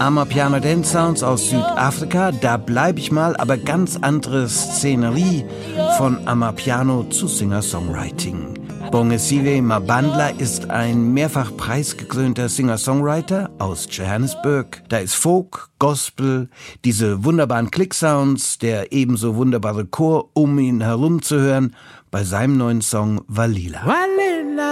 Amapiano Dance Sounds aus Südafrika. Da bleibe ich mal, aber ganz andere Szenerie von Amapiano zu Singer-Songwriting. Bongisiwe Mabandla ist ein mehrfach preisgekrönter Singer-Songwriter aus Johannesburg. Da ist Folk, Gospel, diese wunderbaren Click-Sounds, der ebenso wunderbare Chor um ihn herum zu hören bei seinem neuen Song Walila.